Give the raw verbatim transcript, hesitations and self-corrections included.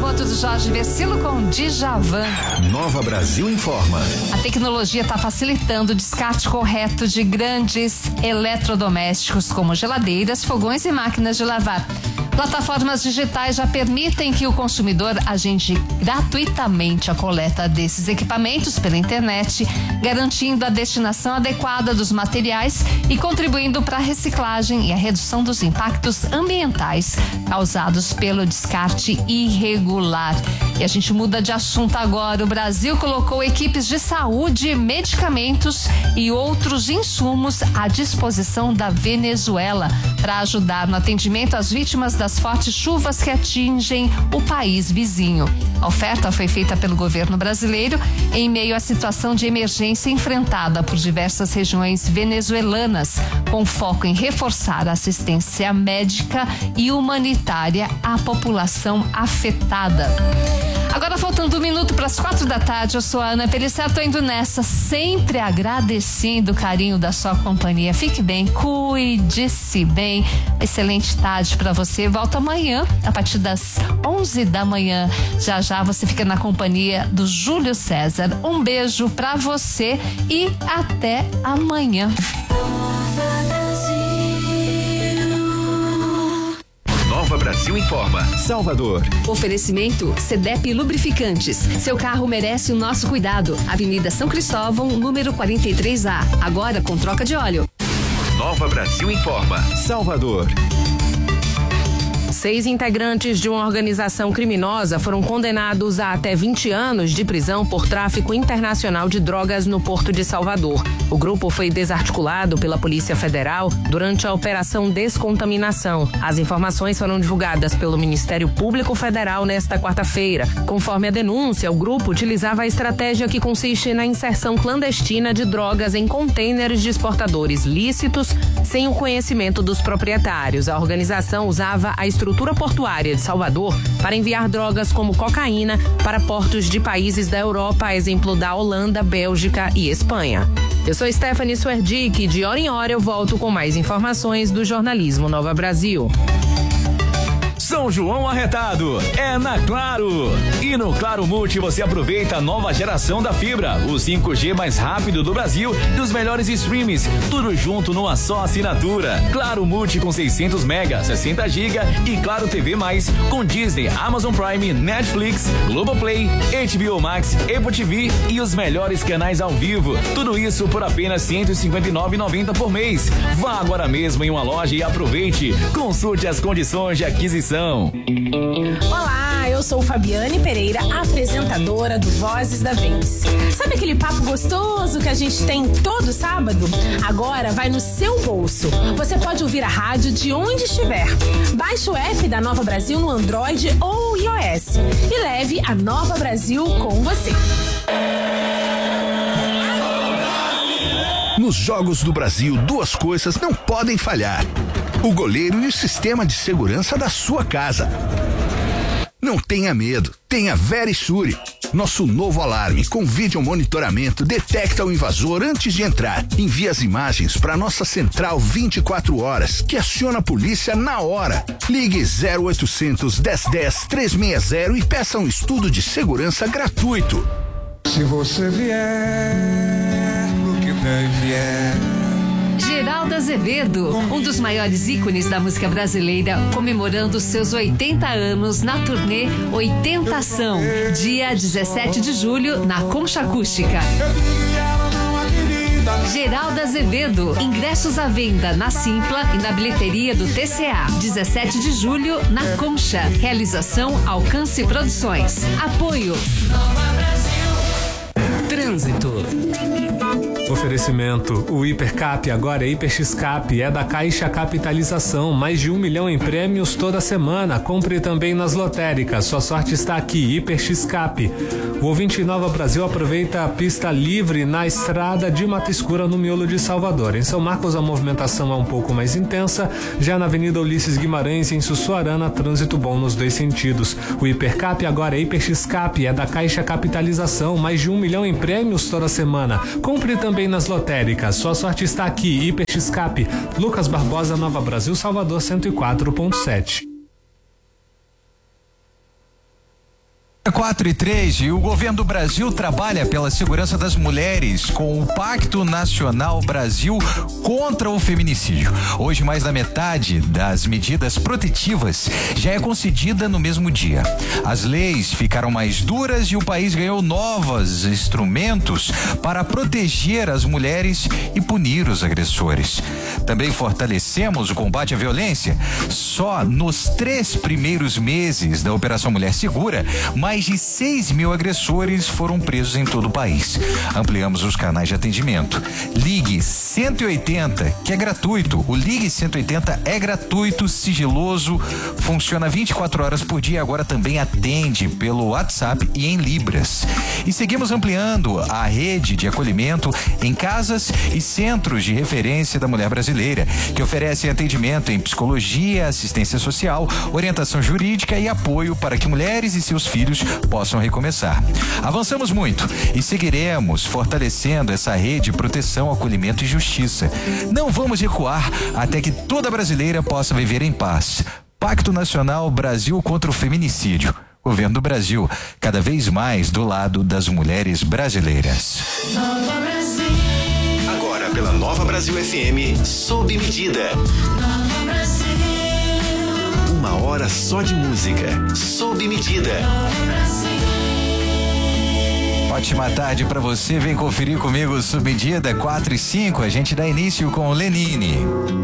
voto do Jorge Versilo com Djavan. Nova Brasil informa. A tecnologia está facilitando o descarte correto de grandes eletrodomésticos como geladeiras, fogões e máquinas de lavar. Plataformas digitais já permitem que o consumidor agende gratuitamente a coleta desses equipamentos pela internet, garantindo a destinação adequada dos materiais e contribuindo para a reciclagem e a redução dos impactos ambientais causados pelo descarte irregular. E a gente muda de assunto agora. O Brasil colocou equipes de saúde, medicamentos e outros insumos à disposição da Venezuela para ajudar no atendimento às vítimas da das fortes chuvas que atingem o país vizinho. A oferta foi feita pelo governo brasileiro em meio à situação de emergência enfrentada por diversas regiões venezuelanas, com foco em reforçar a assistência médica e humanitária à população afetada. Agora, faltando um minuto para as quatro da tarde, eu sou a Ana Pelissar, tô indo nessa, sempre agradecendo o carinho da sua companhia. Fique bem, cuide-se bem. Excelente tarde para você. Volta amanhã, a partir das onze da manhã. Já já você fica na companhia do Júlio César. Um beijo para você e até amanhã. Nova Brasil informa. Salvador. Oferecimento Cedep Lubrificantes. Seu carro merece o nosso cuidado. Avenida São Cristóvão, número quarenta e três A. Agora com troca de óleo. Nova Brasil informa. Salvador. Seis integrantes de uma organização criminosa foram condenados a até vinte anos de prisão por tráfico internacional de drogas no Porto de Salvador. O grupo foi desarticulado pela Polícia Federal durante a Operação Descontaminação. As informações foram divulgadas pelo Ministério Público Federal nesta quarta-feira. Conforme a denúncia, o grupo utilizava a estratégia que consiste na inserção clandestina de drogas em contêineres de exportadores lícitos sem o conhecimento dos proprietários. A organização usava a estrutura portuária de Salvador para enviar drogas como cocaína para portos de países da Europa, a exemplo da Holanda, Bélgica e Espanha. Eu sou Stephanie Swerdick e de hora em hora eu volto com mais informações do jornalismo Nova Brasil. São João arretado é na Claro. E no Claro Multi você aproveita a nova geração da fibra, o cinco G mais rápido do Brasil e os melhores streams, tudo junto numa só assinatura. Claro Multi com seiscentos mega, sessenta giga e Claro T V mais com Disney, Amazon Prime, Netflix, Globoplay, H B O Max, Apple T V e os melhores canais ao vivo. Tudo isso por apenas cento e cinquenta e nove reais e noventa centavos por mês. Vá agora mesmo em uma loja e aproveite. Consulte as condições de aquisição. Olá, eu sou Fabiane Pereira, apresentadora do Vozes da Vez. Sabe aquele papo gostoso que a gente tem todo sábado? Agora vai no seu bolso. Você pode ouvir a rádio de onde estiver. Baixe o app da Nova Brasil no Android ou iOS e leve a Nova Brasil com você. Nos Jogos do Brasil, duas coisas não podem falhar: o goleiro e o sistema de segurança da sua casa. Não tenha medo, tenha Verisure. Nosso novo alarme com vídeo monitoramento detecta o invasor antes de entrar. Envia as imagens para nossa central vinte e quatro horas, que aciona a polícia na hora. Ligue zero oitocentos, dez dez, trezentos e sessenta e peça um estudo de segurança gratuito. Se você vier, o que bem vier. Geraldo Azevedo, um dos maiores ícones da música brasileira, comemorando seus oitenta anos na turnê oitentação, dia dezessete de julho, na Concha Acústica. Geraldo Azevedo, ingressos à venda na Simpla e na bilheteria do T C A. dezessete de julho, na Concha. Realização Alcance Produções. Apoio Trânsito. Oferecimento: o Hipercap agora é Hiperxcap, é da Caixa Capitalização, mais de um milhão em prêmios toda semana. Compre também nas lotéricas, sua sorte está aqui, Hiperxcap. O ouvinte Nova Brasil aproveita a pista livre na estrada de Mata Escura, no miolo de Salvador. Em São Marcos a movimentação é um pouco mais intensa, já na Avenida Ulisses Guimarães em Sussuarana, trânsito bom nos dois sentidos. O Hipercap agora é Hiperxcap, é da Caixa Capitalização, mais de um milhão em prêmios toda semana. Compre também Também nas lotéricas, sua sorte está aqui, Hiperxcap. Lucas Barbosa, Nova Brasil, Salvador cento e quatro ponto sete. quatro e três, e o governo do Brasil trabalha pela segurança das mulheres com o Pacto Nacional Brasil contra o Feminicídio. Hoje, mais da metade das medidas protetivas já é concedida no mesmo dia. As leis ficaram mais duras e o país ganhou novos instrumentos para proteger as mulheres e punir os agressores. Também fortalecemos o combate à violência. Só nos três primeiros meses da Operação Mulher Segura, mais de seis mil agressores foram presos em todo o país. Ampliamos os canais de atendimento. Ligue cento e oitenta, que é gratuito. O Ligue cento e oitenta é gratuito, sigiloso, funciona vinte e quatro horas por dia. Agora também atende pelo WhatsApp e em libras. E seguimos ampliando a rede de acolhimento em casas e centros de referência da mulher brasileira, que oferecem atendimento em psicologia, assistência social, orientação jurídica e apoio para que mulheres e seus filhos possam recomeçar. Avançamos muito e seguiremos fortalecendo essa rede de proteção, acolhimento e justiça. Não vamos recuar até que toda brasileira possa viver em paz. Pacto Nacional Brasil contra o Feminicídio. Governo do Brasil, cada vez mais do lado das mulheres brasileiras. Nova Brasil. Agora pela Nova Brasil F M, sob medida. Nova Brasil. Uma hora só de música, sob medida. Nova Brasil. Ótima tarde pra você, vem conferir comigo sob medida quatro e cinco, a gente dá início com o Lenine.